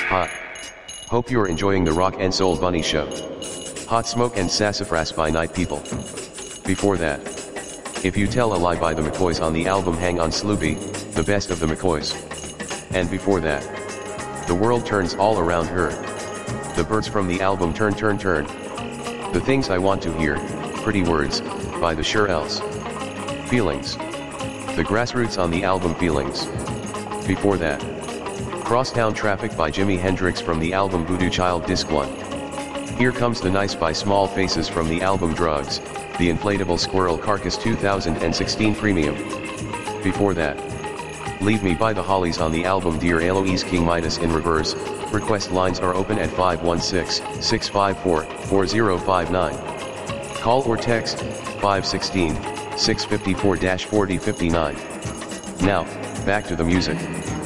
Hot. Hope you're enjoying the Rock and Soul Bunny Show. Hot Smoke and Sassafras by Night People. Before that, If You Tell a Lie by the McCoys on the album Hang On Sloopy, the best of the McCoys. And before that, The World Turns All Around Her. The Birds from the album Turn Turn Turn. The Things I Want to Hear, Pretty Words, by the Shirelles. Feelings. The Grassroots on the album Feelings. Before that, Crosstown Traffic by Jimi Hendrix from the album Voodoo Child Disc 1. Here Comes the Nice by Small Faces from the album Drugs, the Inflatable Squirrel Carcass 2016 Premium. Before that, Leave Me by the Hollies on the album Dear Eloise King Midas in reverse. Request lines are open at 516-654-4059. Call or text 516-654-4059. Now, back to the music.